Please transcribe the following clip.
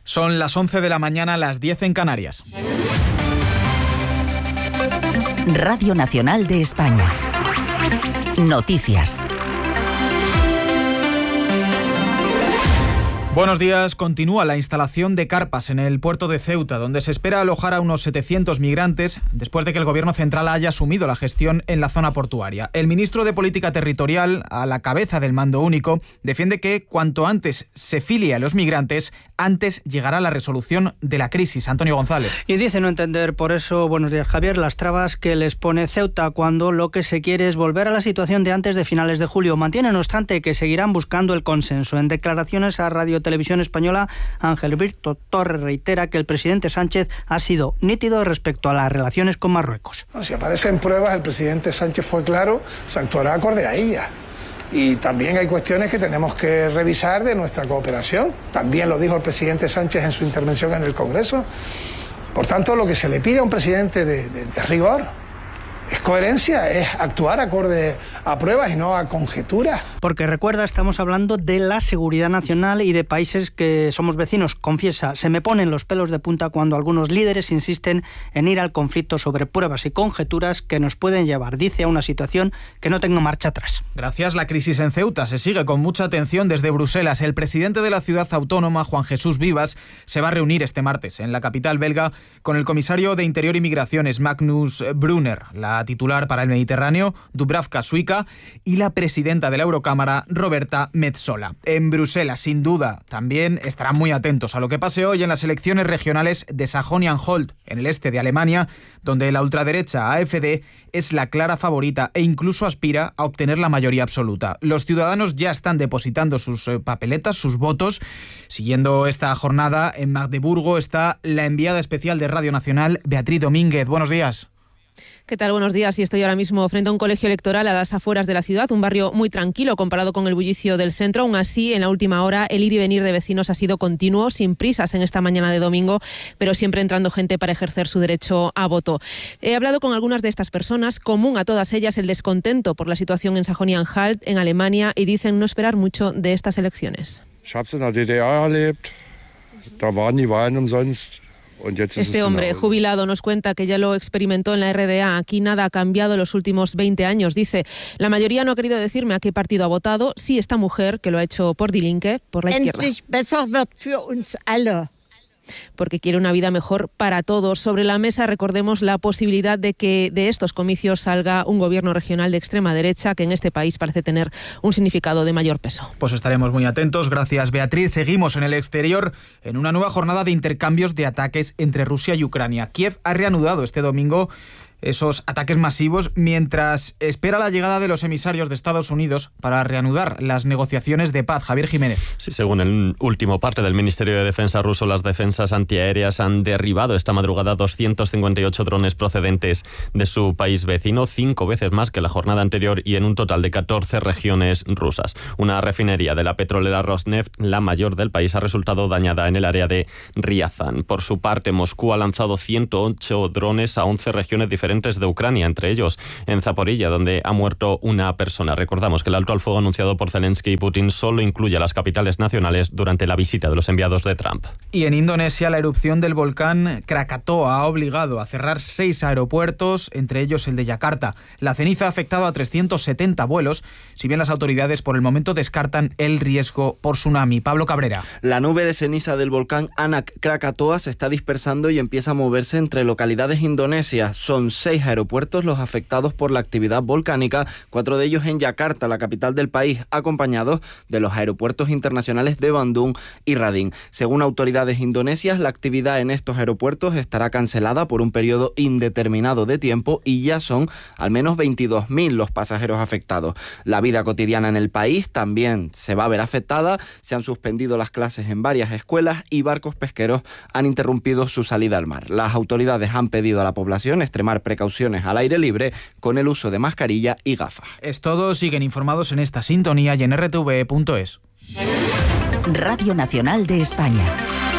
Son las 11 de la mañana, las 10 en Canarias. Radio Nacional de España. Noticias. Buenos días. Continúa la instalación de carpas en el puerto de Ceuta, donde se espera alojar a unos 700 migrantes después de que el Gobierno central haya asumido la gestión en la zona portuaria. El ministro de Política Territorial, a la cabeza del mando único, defiende que cuanto antes se filie a los migrantes, antes llegará la resolución de la crisis. Antonio González. Y dice no entender por eso, buenos días Javier, las trabas que les pone Ceuta cuando lo que se quiere es volver a la situación de antes de finales de julio. Mantiene, no obstante, que seguirán buscando el consenso. En declaraciones a Radio Televisión Española, Ángel Brito Torres reitera que el presidente Sánchez ha sido nítido respecto a las relaciones con Marruecos. Si aparecen pruebas, el presidente Sánchez fue claro, se actuará acorde a ellas. Y también hay cuestiones que tenemos que revisar de nuestra cooperación. También lo dijo el presidente Sánchez en su intervención en el Congreso. Por tanto, lo que se le pide a un presidente de rigor es coherencia, es actuar acorde a pruebas y no a conjeturas. Porque recuerda, estamos hablando de la seguridad nacional y de países que somos vecinos. Confiesa, se me ponen los pelos de punta cuando algunos líderes insisten en ir al conflicto sobre pruebas y conjeturas que nos pueden llevar, dice, a una situación que no tenga marcha atrás. Gracias. La crisis en Ceuta se sigue con mucha atención desde Bruselas. El presidente de la ciudad autónoma, Juan Jesús Vivas, se va a reunir este martes en la capital belga con el comisario de Interior y Migraciones, Magnus Brunner, la titular para el Mediterráneo, Dubravka Šuica, y la presidenta de la Eurocámara, Roberta Metsola. En Bruselas, sin duda, también estarán muy atentos a lo que pase hoy en las elecciones regionales de Sajonia-Anhalt, en el este de Alemania, donde la ultraderecha AfD es la clara favorita e incluso aspira a obtener la mayoría absoluta. Los ciudadanos ya están depositando sus papeletas, sus votos. Siguiendo esta jornada, en Magdeburgo está la enviada especial de Radio Nacional, Beatriz Domínguez. Buenos días. ¿Qué tal? Buenos días. Y estoy ahora mismo frente a un colegio electoral a las afueras de la ciudad, un barrio muy tranquilo comparado con el bullicio del centro. Aún así, en la última hora, el ir y venir de vecinos ha sido continuo, sin prisas en esta mañana de domingo, pero siempre entrando gente para ejercer su derecho a voto. He hablado con algunas de estas personas, común a todas ellas el descontento por la situación en Sajonia-Anhalt, en Alemania, y dicen no esperar mucho de estas elecciones. Ich habe es in der DDR erlebt. Da waren die Wahlen umsonst. Este hombre jubilado nos cuenta que ya lo experimentó en la RDA. Aquí nada ha cambiado en los últimos 20 años. Dice, la mayoría no ha querido decirme a qué partido ha votado. Sí, esta mujer, que lo ha hecho por Die Linke, por la izquierda. Endlich besser wird für uns alle. Porque quiere una vida mejor para todos. Sobre la mesa, recordemos la posibilidad de que de estos comicios salga un gobierno regional de extrema derecha que en este país parece tener un significado de mayor peso. Pues estaremos muy atentos. Gracias, Beatriz. Seguimos en el exterior en una nueva jornada de intercambios de ataques entre Rusia y Ucrania. Kiev ha reanudado este domingo esos ataques masivos mientras espera la llegada de los emisarios de Estados Unidos para reanudar las negociaciones de paz. Javier Jiménez. Sí, según el último parte del Ministerio de Defensa ruso, las defensas antiaéreas han derribado esta madrugada 258 drones procedentes de su país vecino, 5 veces más que la jornada anterior y en un total de 14 regiones rusas. Una refinería de la petrolera Rosneft, la mayor del país, ha resultado dañada en el área de Ryazan. Por su parte, Moscú ha lanzado 108 drones a 11 regiones diferentes de Ucrania, entre ellos en Zaporilla, donde ha muerto una persona. Recordamos que el alto al fuego anunciado por Zelensky y Putin solo incluye a las capitales nacionales durante la visita de los enviados de Trump. Y en Indonesia, la erupción del volcán Krakatoa ha obligado a cerrar 6 aeropuertos, entre ellos el de Yakarta. La ceniza ha afectado a 370 vuelos, si bien las autoridades por el momento descartan el riesgo por tsunami. Pablo Cabrera. La nube de ceniza del volcán Anak Krakatoa se está dispersando y empieza a moverse entre localidades indonesias. Son 6 aeropuertos los afectados por la actividad volcánica, 4 de ellos en Yakarta, la capital del país, acompañados de los aeropuertos internacionales de Bandung y Rading. Según autoridades indonesias, la actividad en estos aeropuertos estará cancelada por un periodo indeterminado de tiempo y ya son al menos 22.000 los pasajeros afectados. La vida cotidiana en el país también se va a ver afectada. Se han suspendido las clases en varias escuelas y barcos pesqueros han interrumpido su salida al mar. Las autoridades han pedido a la población extremar precauciones al aire libre con el uso de mascarilla y gafas. Es todo. Siguen informados en esta sintonía y en rtve.es. Radio Nacional de España.